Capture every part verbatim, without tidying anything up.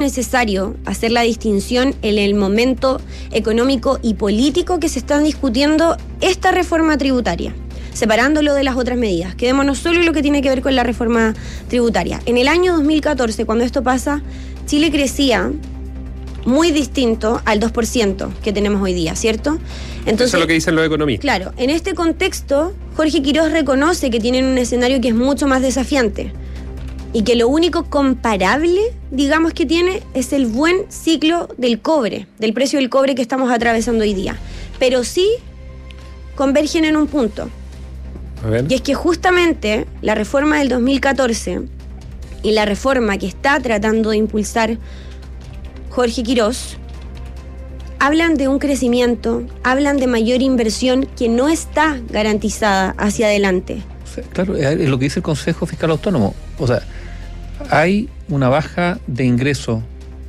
necesario hacer la distinción en el momento económico y político que se están discutiendo esta reforma tributaria, separándolo de las otras medidas. Quedémonos solo en lo que tiene que ver con la reforma tributaria. En el año dos mil catorce, cuando esto pasa, Chile crecía muy distinto al dos por ciento que tenemos hoy día, ¿cierto? Entonces, eso es lo que dicen los economistas. Claro, en este contexto, Jorge Quiroz reconoce que tienen un escenario que es mucho más desafiante y que lo único comparable, digamos, que tiene es el buen ciclo del cobre, del precio del cobre que estamos atravesando hoy día. Pero sí convergen en un punto. A ver. Y es que justamente la reforma del dos mil catorce y la reforma que está tratando de impulsar Jorge Quiroz hablan de un crecimiento, hablan de mayor inversión que no está garantizada hacia adelante. Claro, es lo que dice el Consejo Fiscal Autónomo. O sea, hay una baja de ingreso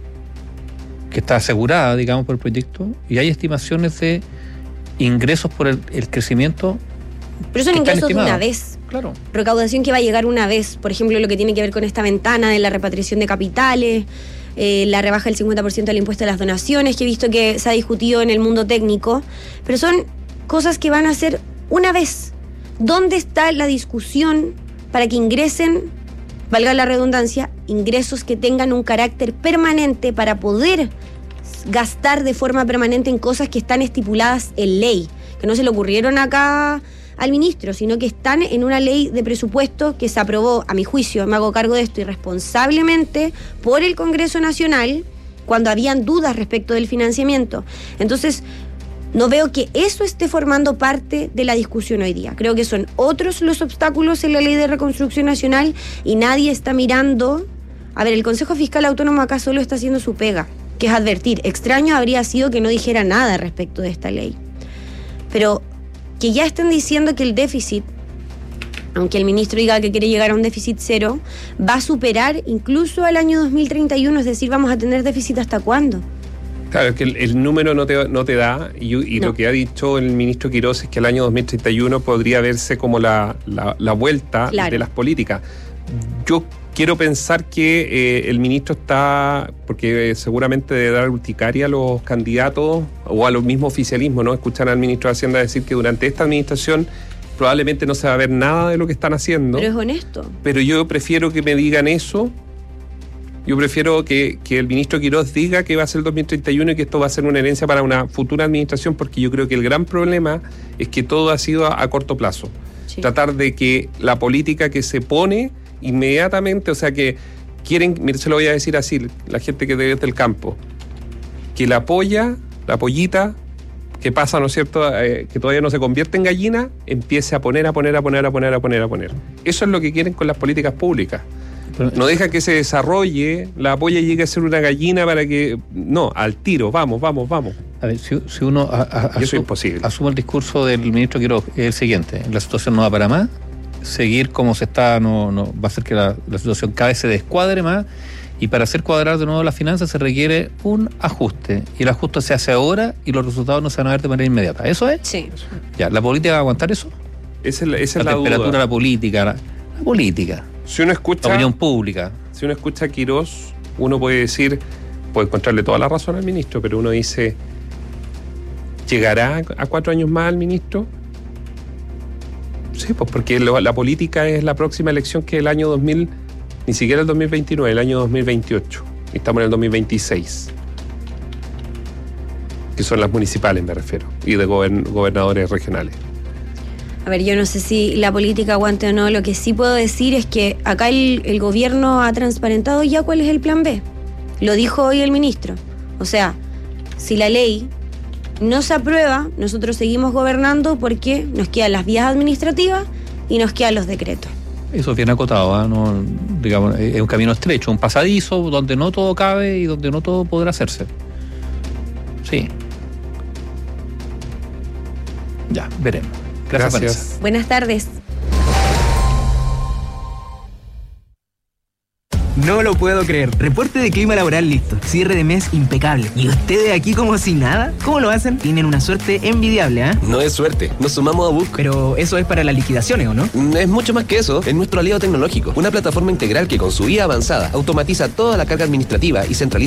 que está asegurada, digamos, por el proyecto, y hay estimaciones de ingresos por el, el crecimiento. Pero son ingresos de una vez. Claro. Recaudación que va a llegar una vez. Por ejemplo, lo que tiene que ver con esta ventana de la repatriación de capitales, eh, la rebaja del cincuenta por ciento del impuesto a las donaciones, que he visto que se ha discutido en el mundo técnico. Pero son cosas que van a ser una vez. ¿Dónde está la discusión para que ingresen, valga la redundancia, ingresos que tengan un carácter permanente para poder gastar de forma permanente en cosas que están estipuladas en ley? Que no se le ocurrieron acá al ministro, sino que están en una ley de presupuesto que se aprobó, a mi juicio, me hago cargo de esto, irresponsablemente por el Congreso Nacional, cuando habían dudas respecto del financiamiento. Entonces, no veo que eso esté formando parte de la discusión hoy día. Creo que son otros los obstáculos en la Ley de Reconstrucción Nacional y nadie está mirando. A ver, el Consejo Fiscal Autónomo acá solo está haciendo su pega, que es advertir. Extraño habría sido que no dijera nada respecto de esta ley. Pero que ya estén diciendo que el déficit, aunque el ministro diga que quiere llegar a un déficit cero, va a superar incluso al año dos mil treinta y uno, es decir, vamos a tener déficit ¿hasta cuándo? Claro, es que el, el número no te, no te da, y, y no. Lo que ha dicho el ministro Quiroz es que el año dos mil treinta y uno podría verse como la, la, la vuelta claro. de las políticas. Yo quiero pensar que eh, el ministro está, porque eh, seguramente debe dar urticaria a los candidatos o a los mismos oficialismos, ¿no? Escuchar al ministro de Hacienda decir que durante esta administración probablemente no se va a ver nada de lo que están haciendo. Pero es honesto. Pero yo prefiero que me digan eso. Yo prefiero que, que el ministro Quiroz diga que va a ser el dos mil treinta y uno y que esto va a ser una herencia para una futura administración, porque yo creo que el gran problema es que todo ha sido a, a corto plazo. Sí. Tratar de que la política que se pone inmediatamente, o sea que quieren, mire, se lo voy a decir así, la gente que desde el campo, que la polla, la pollita, que pasa, ¿no es cierto?, eh, que todavía no se convierte en gallina, empiece a poner, a poner, a poner, a poner, a poner, a poner. Eso es lo que quieren con las políticas públicas. No deja que se desarrolle, la polla llegue a ser una gallina para que... No, al tiro, vamos, vamos, vamos. A ver, si, si uno a, a, Eso es imposible. Asume el discurso del ministro Quiroz, es el siguiente: la situación no va para más, seguir como se está no, no va a hacer que la, la situación cada vez se descuadre más, y para hacer cuadrar de nuevo las finanzas se requiere un ajuste, y el ajuste se hace ahora y los resultados no se van a ver de manera inmediata. ¿Eso es? Sí. Ya, ¿la política va a aguantar eso? Esa es la, esa la es la temperatura duda. de la política, la, la política. Si uno escucha... La opinión pública. Si uno escucha a Quiroz, uno puede decir, puede encontrarle toda la razón al ministro, pero uno dice, ¿llegará a cuatro años más el ministro? Sí, pues porque lo, la política es la próxima elección, que es el año dos mil, ni siquiera el dos mil veintinueve, el año dos mil veintiocho. Y estamos en el dos mil veintiséis. Que son las municipales, me refiero, y de gobern, gobernadores regionales. A ver, yo no sé si la política aguante o no. Lo que sí puedo decir es que acá el, el gobierno ha transparentado ya cuál es el plan B. Lo dijo hoy el ministro. O sea, si la ley no se aprueba, nosotros seguimos gobernando porque nos quedan las vías administrativas y nos quedan los decretos. Eso es bien acotado, ¿eh? No, digamos, es un camino estrecho, un pasadizo donde no todo cabe y donde no todo podrá hacerse. Sí. Ya, veremos. Gracias, Gracias. Vanessa. Buenas tardes. No lo puedo creer. Reporte de clima laboral listo. Cierre de mes impecable. ¿Y ustedes aquí como si nada? ¿Cómo lo hacen? Tienen una suerte envidiable, ¿ah? ¿eh? No es suerte. Nos sumamos a Book. Pero eso es para las liquidaciones, ¿o no? Es mucho más que eso. Es nuestro aliado tecnológico. Una plataforma integral que con su I A avanzada automatiza toda la carga administrativa y centraliza